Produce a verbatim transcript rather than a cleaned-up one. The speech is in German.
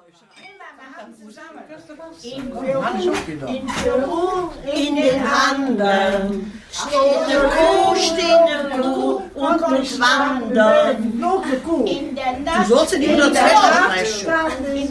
In Peru, in den Anden, steht eine Kuh, steht eine Kuh und kommt wandern. In der Nacht, Du sollst in die Unterzwetschung